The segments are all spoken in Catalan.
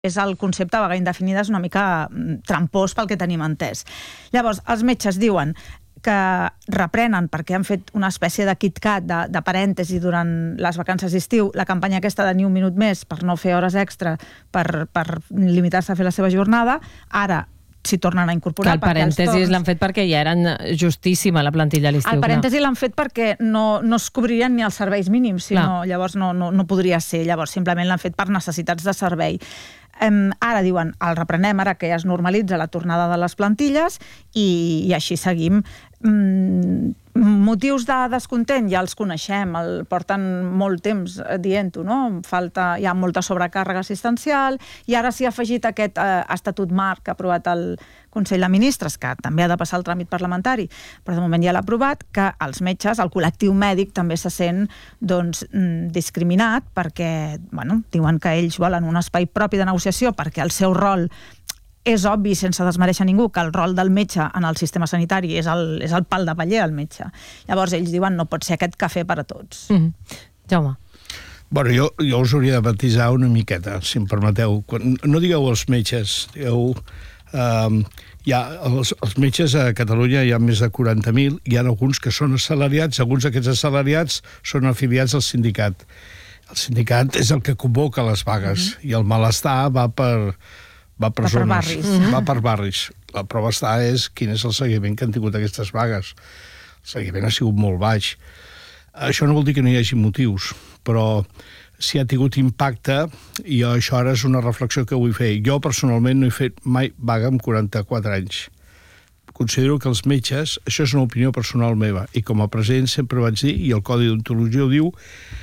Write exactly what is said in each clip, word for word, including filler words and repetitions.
és el concepte de vaga indefinida, és una mica trampós pel que tenim entès. Llavors, els metges diuen que reprenen, perquè han fet una espècie de KitKat, de, de parèntesi durant les vacances d'estiu, la campanya aquesta de ni un minut més per no fer hores extra, per, per limitar-se a fer la seva jornada. Ara s'hi tornen a incorporar. Que el parèntesis torns... l'han fet perquè ja eren justíssima la plantilla a l'estiu. El parèntesi no. l'han fet perquè no, no es cobririen ni els serveis mínims, sinó, llavors no, no, no podria ser. Llavors simplement l'han fet per necessitats de servei. Um, ara diuen, el reprenem ara que ja es normalitza la tornada de les plantilles i, i així seguim. Um, motius de descontent ja els coneixem, el porten molt temps dient-ho, no? Falta, hi ha molta sobrecàrrega assistencial i ara s'hi ha afegit aquest eh, estatut marc que ha aprovat el Consell de Ministres, que també ha de passar el tràmit parlamentari, però de moment ja l'ha aprovat, que els metges, el col·lectiu mèdic també se sent doncs, discriminat perquè, bueno, diuen que ells volen un espai propi de negociació perquè el seu rol és obvi, sense desmereixer ningú, que el rol del metge en el sistema sanitari és el, és el pal de paller, el metge. Llavors ells diuen no pot ser aquest cafè per a tots. Mm-hmm. Jaume. Bueno, jo, jo us hauria de batisar una miqueta, si em permeteu. Quan, no digueu els metges, digueu... Um, hi ha, els, els metges a Catalunya hi ha més de quaranta mil, hi ha alguns que són assalariats, alguns d'aquests assalariats són afiliats al sindicat. El sindicat és el que convoca les vagues, mm-hmm. i el malestar va per... va per, va zones, per barris. Va per barris. La prova està és quin és el seguiment que han tingut aquestes vagues. El seguiment ha sigut molt baix. Això no vol dir que no hi hagi motius, però si ha tingut impacte, i això ara és una reflexió que vull fer. Jo personalment no he fet mai vaga amb quaranta-quatre anys. Considero que els metges, això és una opinió personal meva, i com a president sempre vaig dir, i el Codi d'Ontologia ho diu,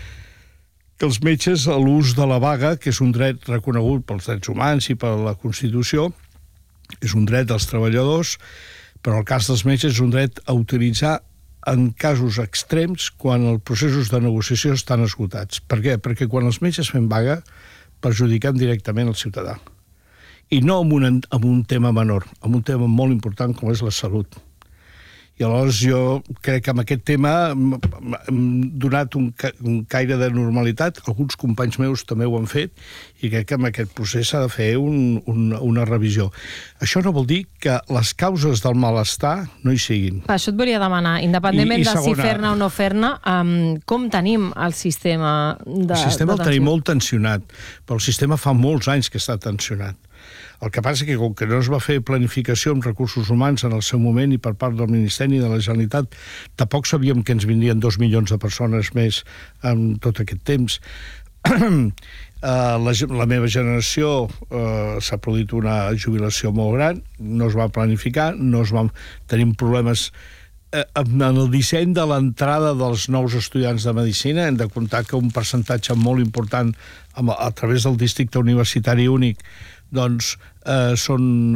que els metges, a l'ús de la vaga, que és un dret reconegut pels drets humans i per la Constitució, és un dret dels treballadors, però el cas dels metges és un dret a utilitzar en casos extrems quan els processos de negociació estan esgotats. Per què? Perquè quan els metges fem vaga perjudiquem directament el ciutadà. I no amb un, amb un tema menor, amb un tema molt important com és la salut. I aleshores jo crec que amb aquest tema hem donat un, un caire de normalitat, alguns companys meus també ho han fet, i crec que amb aquest procés s'ha de fer un, un, una revisió. Això no vol dir que les causes del malestar no hi siguin. Això et volia demanar, independentment I, i de segona, si fer-ne o no fer-ne, um, com tenim el sistema de El sistema de el tenim molt tensionat, però el sistema fa molts anys que està tensionat. El que passa és que com que no es va fer planificació amb recursos humans en el seu moment i per part del Ministeri i de la Generalitat, tampoc sabíem que ens vindrien dos milions de persones més en tot aquest temps. Uh, la, la meva generació uh, s'ha produït una jubilació molt gran, no es va planificar, no es van... tenim problemes uh, en el disseny de l'entrada dels nous estudiants de Medicina. Hem de comptar que un percentatge molt important a, a través del districte universitari únic doncs eh, són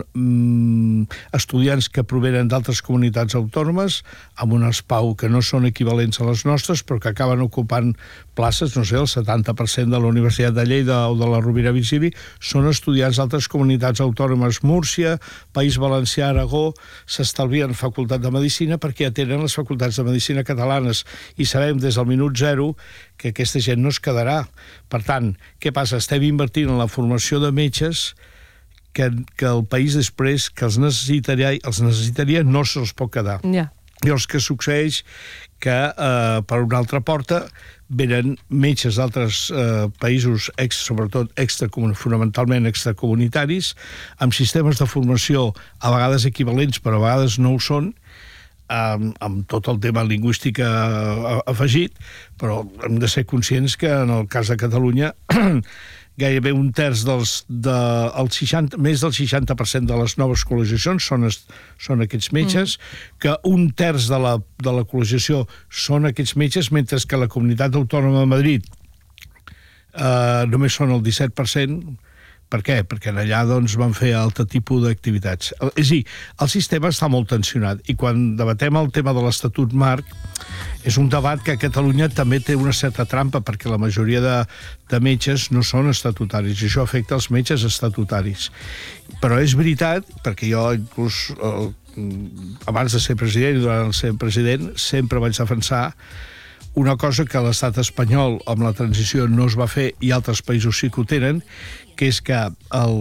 mm, estudiants que provenen d'altres comunitats autònomes amb un espau que no són equivalents a les nostres, però que acaben ocupant places, no sé, el setanta per cent de la Universitat de Lleida o de la Rovira i Virgili són estudiants d'altres comunitats autònomes. Múrcia, País Valencià, Aragó, s'estalvien facultat de Medicina perquè ja tenen les facultats de Medicina catalanes i sabem des del minut zero que aquesta gent no es quedarà. Per tant, què passa? Estem invertint en la formació de metges que, que el país després, que els necessitaria, els necessitaria no se'ls pot quedar. Yeah. Llavors, què succeeix? Que eh, per una altra porta venen metges d'altres eh, països, ex, sobretot extra, fonamentalment extracomunitaris, amb sistemes de formació a vegades equivalents, però a vegades no ho són, amb, amb tot el tema lingüístic afegit, però hem de ser conscients que en el cas de Catalunya gairebé un terç dels, de, el seixanta, més del seixanta per cent de les noves col·legiacions són, són aquests metges, mm. que un terç de la, de la col·legiació són aquests metges, mentre que la Comunitat Autònoma de Madrid eh, només són el disset per cent. Per què? Perquè allà doncs, van fer altre tipus d'activitats. És a dir, el sistema està molt tensionat i quan debatem el tema de l'Estatut Marc és un debat que a Catalunya també té una certa trampa perquè la majoria de, de metges no són estatutaris i això afecta els metges estatutaris. Però és veritat, perquè jo inclús eh, abans de ser president i durant el ser president sempre vaig defensar una cosa que l'estat espanyol amb la transició no es va fer i altres països sí que ho tenen, que és que el